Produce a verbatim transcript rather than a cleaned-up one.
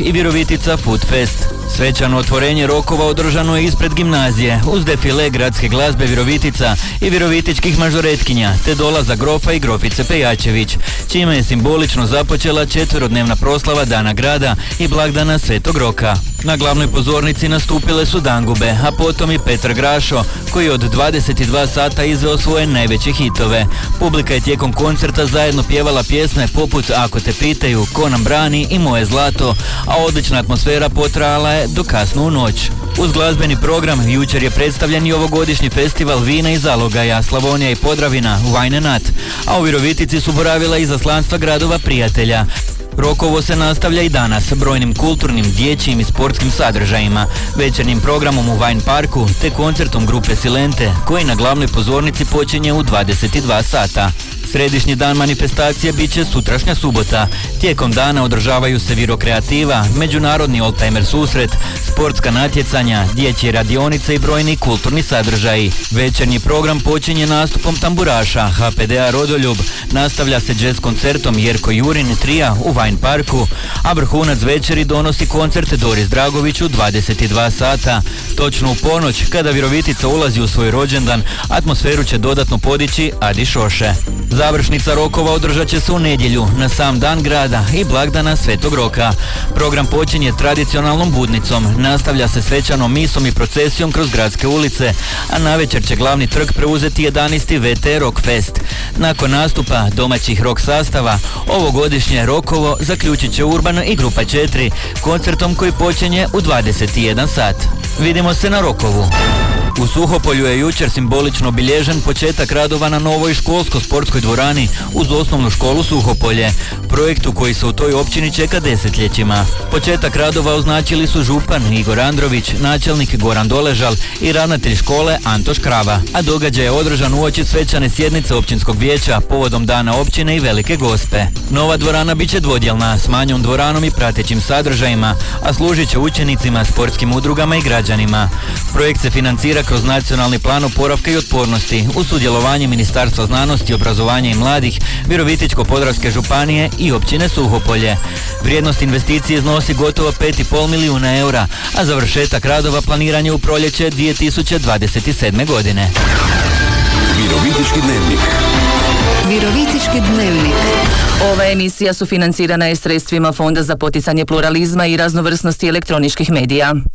i Virovitica Food Fest. Svečano otvorenje rokova održano je ispred gimnazije uz defile gradske glazbe Virovitica i virovitičkih mažoretkinja te dolazak grofa i grofice Pejačević, čime je simbolično započela četverodnevna proslava Dana grada i blagdana Svetog Roka. Na glavnoj pozornici nastupile su Dangube, a potom i Petar Grašo, koji je od dvadeset dva sata izveo svoje najveće hitove. Publika je tijekom koncerta zajedno pjevala pjesme poput Ako te pitaju, Ko nam brani i Moje zlato, a odlična atmosfera potrajala je do kasno u noć. Uz glazbeni program jučer je predstavljen i ovogodišnji festival vina i zalogaja Slavonija i Podravina Wine and Nut, a u Virovitici su boravila izaslanstva gradova prijatelja. Rokovo se nastavlja i danas brojnim kulturnim, dječjim i sportskim sadržajima, večernjim programom u Vine parku te koncertom grupe Silente koji na glavnoj pozornici počinje u dvadeset dva sata. Središnji dan manifestacije bit će sutrašnja subota. Tijekom dana održavaju se Viro Kreativa, međunarodni oldtimer susret, sportska natjecanja, dječje radionice i brojni kulturni sadržaji. Večernji program počinje nastupom tamburaša H P D A Rodoljub, nastavlja se jazz koncertom Jerko Jurin trija u Vine parku, a vrhunac večeri donosi koncert Doris Dragović u dvadeset dva sata. Točno u ponoć, kada Virovitica ulazi u svoj rođendan, atmosferu će dodatno podići Adi Šoše. Završnica rokova održat će se u nedjelju, na sam dan grada i blagdana Svetog Roka. Program počinje tradicionalnom budnicom, nastavlja se svečanom misom i procesijom kroz gradske ulice, a navečer će glavni trg preuzeti jedanaesti V T Rock Fest. Nakon nastupa domaćih rock sastava, ovogodišnje rokovo zaključit će Urban i Grupa četiri, koncertom koji počinje u dvadeset jedan sat. Vidimo se na rokovu. U Suhopolju je jučer simbolično obilježen početak radova na novoj školsko-sportskoj dvorani uz osnovnu školu Suhopolje, projektu koji se u toj općini čeka desetljećima. Početak radova označili su župan Igor Andrović, načelnik Goran Doležal i ravnatelj škole Antoš Krava, a događaj je održan uoči svečane sjednice općinskog vijeća povodom Dana općine i Velike Gospe. Nova dvorana bit će dvodjelna, s manjom dvoranom i pratećim sadržajima, a služit će učenicima, sportskim udrugama i građanima. Projekt se financira kroz nacionalni plan oporavka i otpornosti uz sudjelovanje Ministarstva znanosti, obrazovanja i mladih, Virovitičko-podravske županije i općine Suhopolje. Vrijednost investicije iznosi gotovo pet i pol milijuna eura, a završetak radova planiran je u proljeće dvije tisuće dvadeset sedme. godine. Virovitički dnevnik. Virovitički dnevnik. Ova emisija sufinancirana je sredstvima Fonda za poticanje pluralizma i raznovrsnosti elektroničkih medija.